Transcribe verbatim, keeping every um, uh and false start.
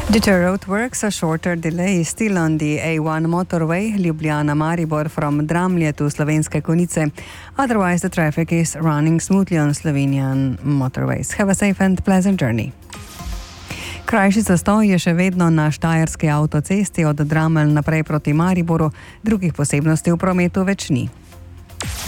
Due to roadworks, a shorter delay is still on the A one motorway, Ljubljana-Maribor from Dramlje to Slovenske Konjice. Otherwise, the traffic is running smoothly on Slovenian motorways. Have a safe and pleasant journey. Krajši zastoj je še vedno na štajerski avtocesti od Dramelj naprej proti Mariboru, drugih posebnosti v prometu več ni.